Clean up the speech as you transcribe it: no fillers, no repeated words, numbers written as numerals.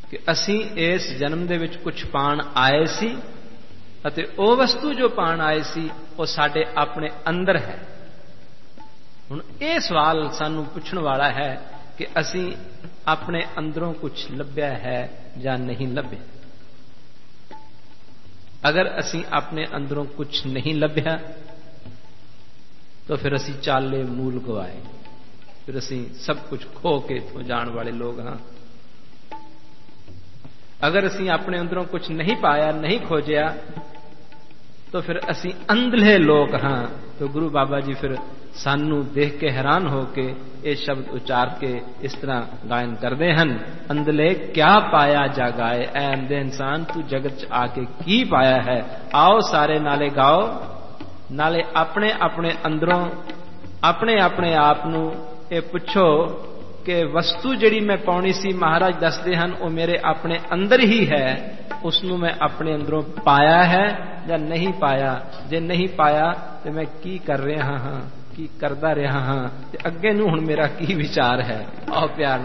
ਕਿ ਅਸੀਂ ਇਸ ਜਨਮ ਦੇ ਵਿੱਚ ਕੁਝ ਪਾਣ ਆਏ ਸੀ ਅਤੇ ਉਹ ਵਸਤੂ ਜੋ ਪਾਣ ਆਏ ਸੀ ਉਹ ਸਾਡੇ ਆਪਣੇ ਅੰਦਰ ਹੈ। ਹੁਣ ਇਹ ਸਵਾਲ ਸਾਨੂੰ ਪੁੱਛਣ ਵਾਲਾ ਹੈ ਕਿ ਅਸੀਂ ਆਪਣੇ ਅੰਦਰੋਂ ਕੁਝ ਲੱਭਿਆ ਹੈ ਜਾਂ ਨਹੀਂ ਲੱਭਿਆ। ਅਗਰ ਅਸੀਂ ਆਪਣੇ ਅੰਦਰੋਂ ਕੁਝ ਨਹੀਂ ਲੱਭਿਆ ਤਾਂ ਫਿਰ ਅਸੀਂ ਚਾਲੇ ਮੂਲ ਗਵਾਏ, ਫਿਰ ਅਸੀਂ ਸਭ ਕੁਝ ਖੋ ਕੇ ਇੱਥੋਂ ਜਾਣ ਵਾਲੇ ਲੋਕ ਹਾਂ। ਅਗਰ ਅਸੀਂ ਆਪਣੇ ਅੰਦਰੋਂ ਕੁਝ ਨਹੀਂ ਪਾਇਆ, ਨਹੀਂ ਖੋਜਿਆ ਤਾਂ ਫਿਰ ਅਸੀਂ ਅੰਧਲੇ ਲੋਕ ਹਾਂ। तो गुरु बाबा जी फिर सानू देख के हैरान होके ये शब्द उचार के इस तरह गायन करते हैं, अंधले क्या पाया जा गाए, ऐ अंधे इंसान तू जगत च आके की पाया है। आओ सारे नाले गाओ, नाले अपने अपने अंदरों अपने अपने आप नू ये पुछो कि वस्तु जिहड़ी मैं पाउणी सी महाराज दसदे हन वो मेरे अपने अंदर ही है, उसनू मैं अपने अंदरों पाया है या नहीं पाया। जे नहीं पाया तो मैं की कर रहा हाँ, की करदा रहा हाँ, ते अगे नू हुण मेरा की विचार है। आओ प्यार